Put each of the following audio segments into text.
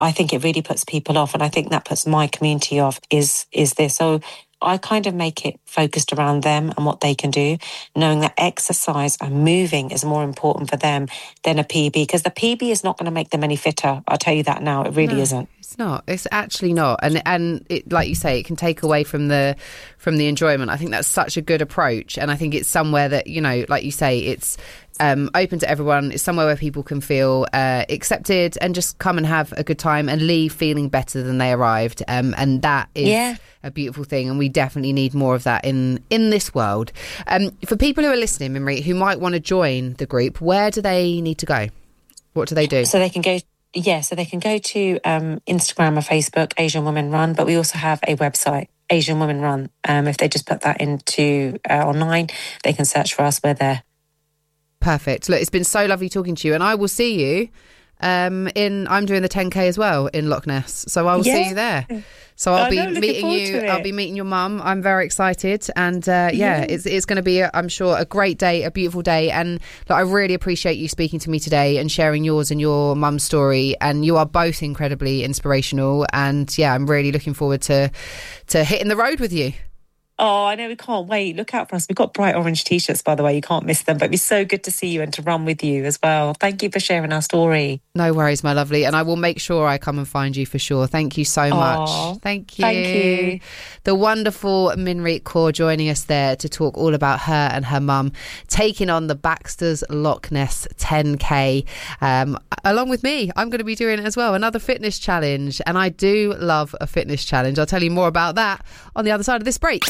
I think it really puts people off, and I think that puts my community off is this. So I kind of make it focused around them and what they can do, knowing that exercise and moving is more important for them than a PB, because the PB is not going to make them any fitter. I'll tell you that now. It really isn't. It's not. It's actually not. And it, like you say, it can take away from the enjoyment. I think that's such a good approach. And I think it's somewhere that, you know, like you say, it's open to everyone. It's somewhere where people can feel accepted and just come and have a good time and leave feeling better than they arrived. And that is a beautiful thing. And we definitely need more of that in this world. For people who are listening, Mimri, who might want to join the group, where do they need to go? What do they do? So they can go to Instagram or Facebook, Asian Women Run, but we also have a website, Asian Women Run. If they just put that into online, they can search for us. We're there. Perfect. Look, it's been so lovely talking to you, and I will see you I'm doing the 10K as well in Loch Ness, so I will see you there. So I'll be meeting you. I'll be meeting your mum. I'm very excited, and it's going to be, I'm sure, a great day, a beautiful day. And I really appreciate you speaking to me today and sharing yours and your mum's story. And you are both incredibly inspirational. And I'm really looking forward to hitting the road with you. Oh, I know, we can't wait. Look out for us. We've got bright orange T-shirts, by the way. You can't miss them. But it'd be so good to see you and to run with you as well. Thank you for sharing our story. No worries, my lovely. And I will make sure I come and find you for sure. Thank you so much. Thank you. Thank you. The wonderful Minreet Kaur joining us there to talk all about her and her mum taking on the Baxter's Loch Ness 10K. Along with me, I'm going to be doing it as well. Another fitness challenge. And I do love a fitness challenge. I'll tell you more about that on the other side of this break.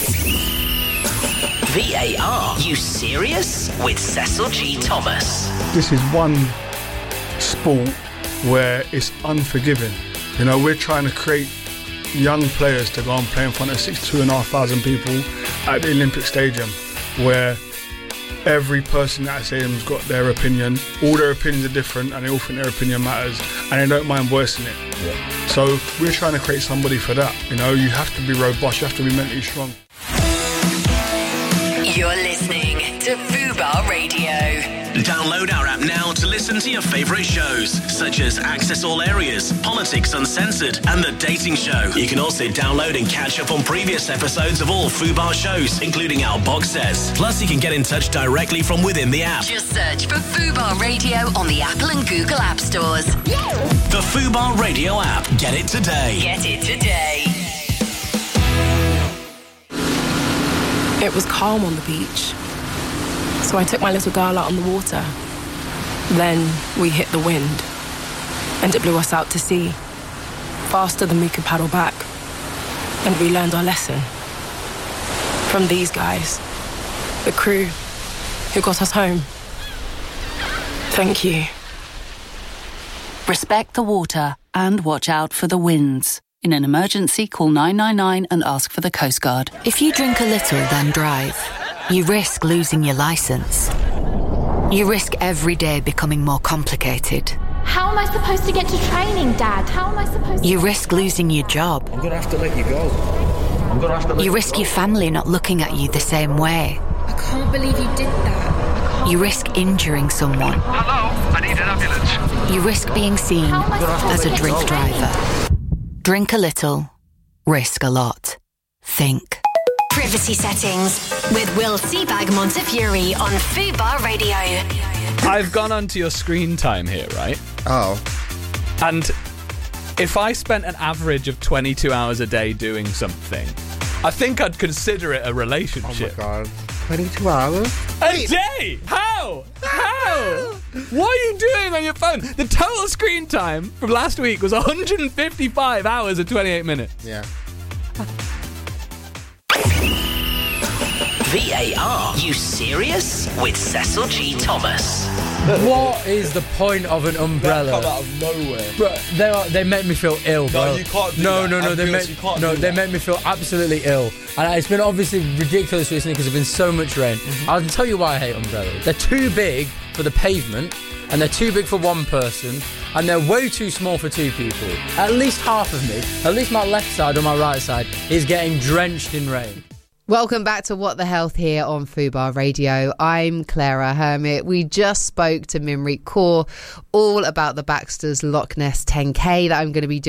VAR, you serious? With Cecil G. Thomas. This is one sport where it's unforgiving. You know, we're trying to create young players to go and play in front of 62,500 people at the Olympic Stadium, where every person at that stadium's got their opinion. All their opinions are different, and they all think their opinion matters, and they don't mind voicing it. Yeah. So we're trying to create somebody for that. You know, you have to be robust, you have to be mentally strong. You're listening to Fubar Radio. Download our app now to listen to your favourite shows, such as Access All Areas, Politics Uncensored, and The Dating Show. You can also download and catch up on previous episodes of all Fubar shows, including our box sets. Plus, you can get in touch directly from within the app. Just search for Fubar Radio on the Apple and Google App Stores. The Fubar Radio app. Get it today. Get it today. It was calm on the beach, so I took my little girl out on the water. Then we hit the wind, and it blew us out to sea, faster than we could paddle back. And we learned our lesson from these guys, the crew who got us home. Thank you. Respect the water and watch out for the winds. In an emergency, call 999 and ask for the Coast Guard. If you drink a little, then drive, you risk losing your licence. You risk every day becoming more complicated. How am I supposed to get to training, Dad? How am I supposed to... You risk losing your job. I'm going to have to let you go. You risk your family not looking at you the same way. I can't believe you did that. You risk injuring someone. Hello, I need an ambulance. You risk being seen as a drink driver. Drink a little, risk a lot. Think. Privacy settings with Will Seabag Montefiore on Fubar Radio. I've gone onto your screen time here, right? Oh. And if I spent an average of 22 hours a day doing something, I think I'd consider it a relationship. Oh my God. 22 hours? A day? How? What are you doing on your phone? The total screen time from last week was 155 hours and 28 minutes. Yeah. VAR, you serious? With Cecil G. Thomas. What is the point of an umbrella? They come out of nowhere. Bro, they make me feel ill, bro. No, you can't do that. They make me feel absolutely ill. And it's been obviously ridiculous recently because there's been so much rain. Mm-hmm. I'll tell you why I hate umbrellas. They're too big for the pavement, and they're too big for one person, and they're way too small for two people. At least half of me, at least my left side or my right side, is getting drenched in rain. Welcome back to What the Health here on Fubar Radio. I'm Clara Hermit. We just spoke to Minpreet Kaur all about the Baxter's Loch Ness 10K that I'm going to be doing